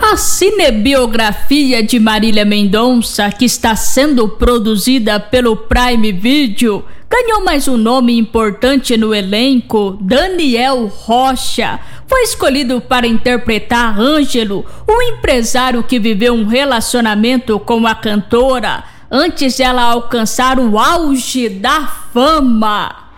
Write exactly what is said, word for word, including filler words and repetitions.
A cinebiografia de Marília Mendonça, que está sendo produzida pelo Prime Video, ganhou mais um nome importante no elenco. Daniel Rocha foi escolhido para interpretar Ângelo, um empresário que viveu um relacionamento com a cantora antes de ela alcançar o auge da fama.